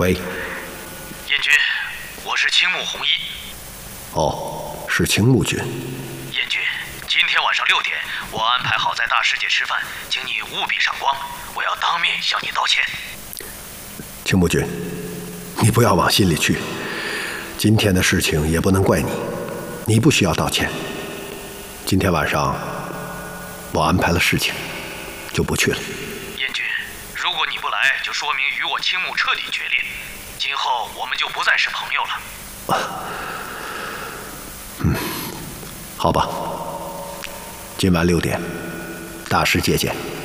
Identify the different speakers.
Speaker 1: 喂，
Speaker 2: 燕君，我是青木弘一。
Speaker 1: 哦，是青木君。
Speaker 2: 燕君，今天晚上6点，我安排好在大世界吃饭，请你务必上光，我要当面向你道歉。
Speaker 1: 青木君，你不要往心里去，今天的事情也不能怪你，你不需要道歉。今天晚上我安排了事情，就不去了。
Speaker 2: 燕君，如果你不来，就说明与我青木彻底决裂，今后我们就不再是朋友了。
Speaker 1: 好吧，今晚6点，大世界见。